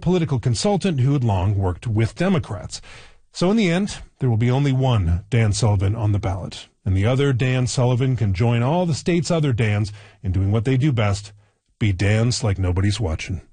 political consultant who had long worked with Democrats. So in the end, there will be only one Dan Sullivan on the ballot, and the other Dan Sullivan can join all the state's other Dans in doing what they do best, be Dans like nobody's watching.